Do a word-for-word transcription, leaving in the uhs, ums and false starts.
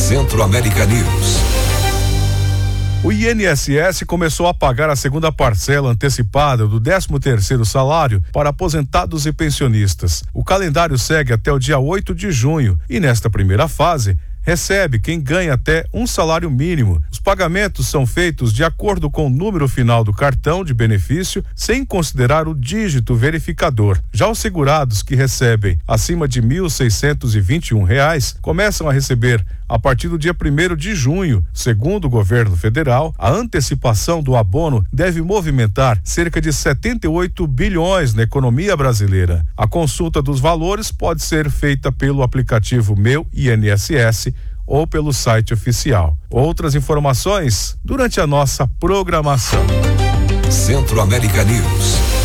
Centro-América News. O I N S S começou a pagar a segunda parcela antecipada do décimo terceiro salário para aposentados e pensionistas. O calendário segue até o dia oito de junho e nesta primeira fase recebe quem ganha até um salário mínimo. Os pagamentos são feitos de acordo com o número final do cartão de benefício, sem considerar o dígito verificador. Já os segurados que recebem acima de mil seiscentos e vinte e um reais começam a receber a partir do dia primeiro de junho. Segundo o governo federal, a antecipação do abono deve movimentar cerca de setenta e oito bilhões na economia brasileira. A consulta dos valores pode ser feita pelo aplicativo Meu I N S S ou pelo site oficial. Outras informações durante a nossa programação. Centro-América News.